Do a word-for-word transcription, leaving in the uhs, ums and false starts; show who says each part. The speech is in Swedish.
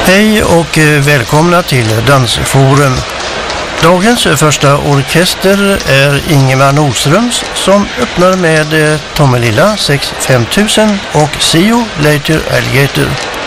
Speaker 1: Hej och välkomna till Dansforum. Dagens första orkester är Ingemar Nordströms som öppnar med Tommelilla sex fem tusen och Sio Later Alligator.